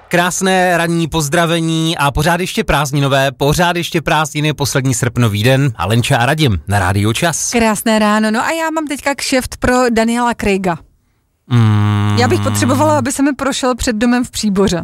Krásné ranní pozdravení a pořád ještě prázdninové, pořád ještě prázdniny, poslední srpnový den. Alenča a Radim na Rádiu Čas. Krásné ráno, no a já mám teďka kšeft pro Daniela Craiga. Já bych potřebovala, aby se mi prošel před domem v Příboře.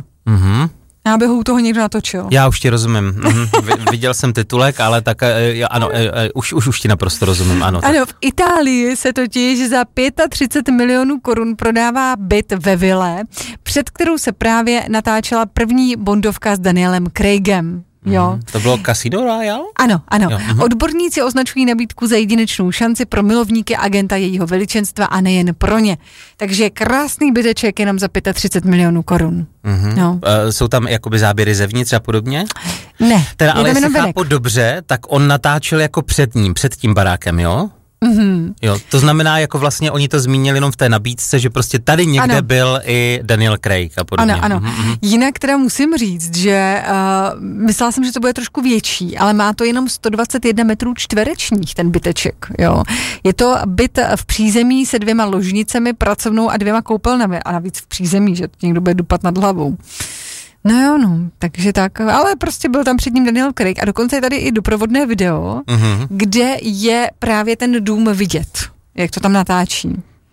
Já bych ho u toho někdo natočil. Já už ti rozumím. Viděl jsem titulek, ale tak ano, už ti naprosto rozumím, ano. Tak. Ano, v Itálii se totiž za 35 milionů korun prodává byt ve vile, před kterou se právě natáčela první bondovka s Danielem Craigem. Jo. To bylo Casino Royale? Ano. Jo, Odborníci označují nabídku za jedinečnou šanci pro milovníky agenta jejího veličenstva a nejen pro ně. Takže krásný byteček jenom za 35 milionů korun. No. Jsou tam jakoby záběry zevnitř a podobně? Ne. Teda, ale jestli chápu dobře, tak on natáčel jako před tím barákem, jo? Jo, to znamená, jako vlastně oni to zmínili jenom v té nabídce, že prostě tady někde byl i Daniel Craig a podobně. Ano. Jinak teda musím říct, že myslela jsem, že to bude trošku větší, ale má to jenom 121 metrů čtverečních ten byteček, jo. Je to byt v přízemí se 2 ložnicemi, pracovnou a 2 koupelnami a navíc v přízemí, že to někdo bude dupat nad hlavou. No jo, takže tak, ale prostě byl tam před ním Daniel Craig a dokonce je tady i doprovodné video, kde je právě ten dům vidět, jak to tam natáčí.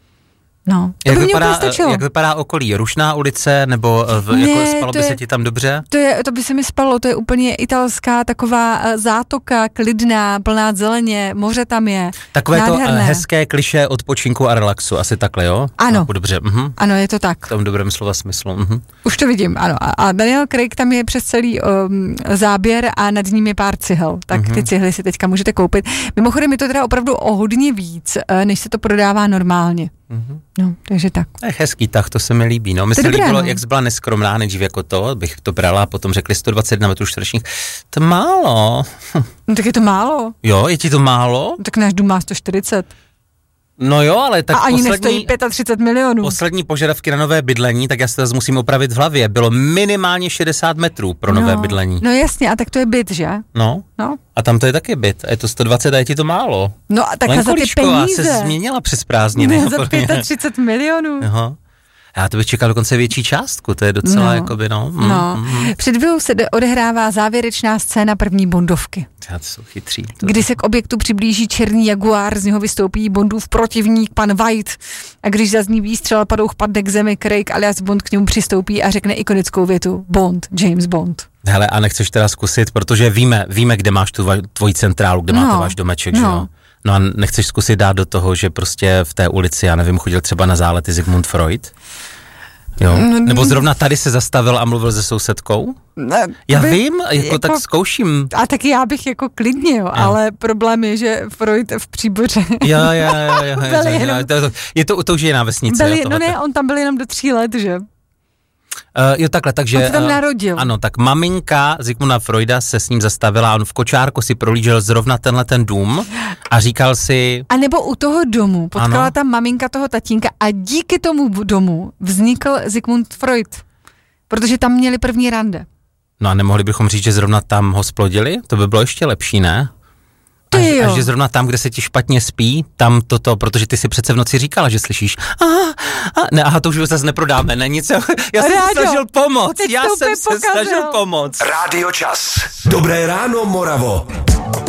No, to by mě úplně stačilo. Jak vypadá okolí? Rušná ulice, nebo jako spalo by se ti tam dobře? To by se mi spalo, to je úplně italská taková zátoka, klidná, plná zeleně, moře tam je. Takové nádherné. To hezké klišé odpočinku a relaxu, asi takhle, jo? Ano. Dobře. Ano, je to tak. V tom dobrém slova smyslu. Už to vidím, ano. A Daniel Craig tam je přes celý záběr a nad ním je pár cihel. Tak ty cihly si teďka můžete koupit. Mimochodem je to teda opravdu o hodně víc, než se to prodává normálně. No, takže tak. Hezký tah, to se mi líbí. No, myslím, jak jsi byla neskromná nejdřív jako to, bych to brala a potom řekli 121 metrů čtverečních. To málo. No, tak je to málo. Jo, je ti to málo? Tak náš dům má 140. No jo, ale tak a ani nestojí 35 milionů. Poslední požadavky na nové bydlení, tak já se to musím opravit v hlavě. Bylo minimálně 60 metrů pro nové bydlení. No jasně, a tak to je byt, že? No. A tam to je taky byt. A je to 120 a je ti to málo. No a tak za ty peníze. Se změnila přes prázdniny. Ne, za 35 milionů. Aha. Já to bych čekal dokonce větší částku, to je docela jakoby, Před chvílou se odehrává závěrečná scéna první bondovky. To jsou chytří. Kdy se k objektu přiblíží černý jaguár, z něho vystoupí Bondův protivník, pan White. A když zazní výstřel, padouch padne k zemi, Craig alias Bond k němu přistoupí a řekne ikonickou větu Bond, James Bond. Hele, a nechceš teda zkusit, protože víme, kde máš tvoji centrálu, kde máte váš domeček, že jo? No a nechceš zkusit dát do toho, že prostě v té ulici, já nevím, chodil třeba na zálety Sigmund Freud? Jo? Nebo zrovna tady se zastavil a mluvil se sousedkou? Já vím, tak zkouším. A taky já bych jako klidně, ale problém je, že Freud v Příboře. Jo. To už je jiná vesnice. On tam byl jenom do 3 let, že? Jo, takhle, takže... On se tam narodil. Ano, tak maminka Sigmunda Freuda se s ním zastavila a on v kočárku si prolížel zrovna tenhle ten dům a říkal si... A nebo u toho domu potkala tam maminka toho tatínka a díky tomu domu vznikl Sigmund Freud, protože tam měli první rande. No a nemohli bychom říct, že zrovna tam ho splodili? To by bylo ještě lepší, ne? A že zrovna tam, kde se ti špatně spí, tam toto, protože ty si přece v noci říkala, že slyšíš to už zase neprodáme, ne nic, já jsem se snažil pomoct. Rádio Čas. Dobré ráno, Moravo.